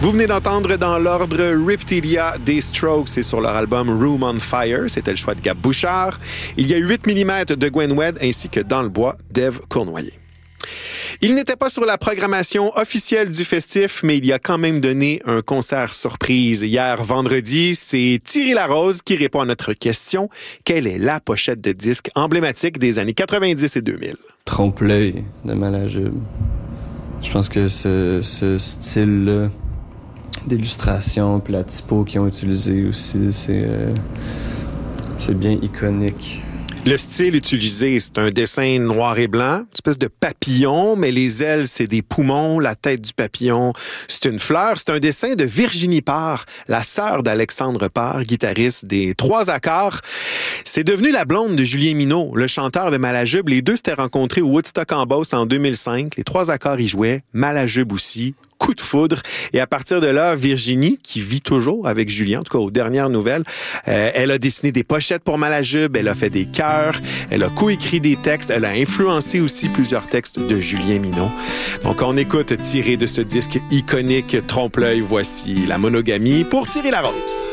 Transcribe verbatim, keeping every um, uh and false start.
Vous venez d'entendre dans l'ordre Riptida des Strokes, c'est sur leur album Room on Fire, c'était le choix de Gab Bouchard. Il y a huit millimètres de Gwen Wedd ainsi que Dans le bois d'Ève Cournoyer. Il n'était pas sur la programmation officielle du festif, mais il y a quand même donné un concert surprise. Hier, vendredi, c'est Thierry Larose qui répond à notre question. Quelle est la pochette de disque emblématique des années quatre-vingt-dix et deux mille? Trompe-l'œil de Malajube. Je pense que ce, ce style-là d'illustration puis la typo qu'ils ont utilisé aussi, c'est, euh, c'est bien iconique. Le style utilisé, c'est un dessin noir et blanc, une espèce de papillon, mais les ailes, c'est des poumons, la tête du papillon, c'est une fleur. C'est un dessin de Virginie Parr, la sœur d'Alexandre Parr, guitariste des Trois Accords. C'est devenu la blonde de Julien Minot, le chanteur de Malajube. Les deux s'étaient rencontrés au Woodstock en Beauce en deux mille cinq. Les Trois Accords y jouaient, Malajube aussi. Coup de foudre. Et à partir de là, Virginie, qui vit toujours avec Julien, en tout cas aux dernières nouvelles, euh, elle a dessiné des pochettes pour Malajube, elle a fait des chœurs, elle a coécrit des textes, elle a influencé aussi plusieurs textes de Julien Minot. Donc on écoute tiré de ce disque iconique Trompe-l'œil, voici La monogamie pour Thierry Larose.